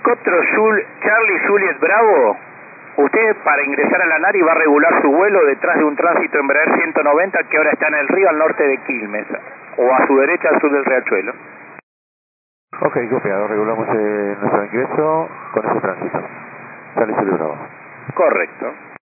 Helicóptero Charlie Juliet Bravo, usted para ingresar a la ANARI va a regular su vuelo detrás de un tránsito Embraer 190 que ahora está en el río al norte de Quilmes, o a su derecha al sur del Riachuelo. Ok, copiado, regulamos nuestro ingreso con ese tránsito. Charlie Juliet Bravo. Correcto.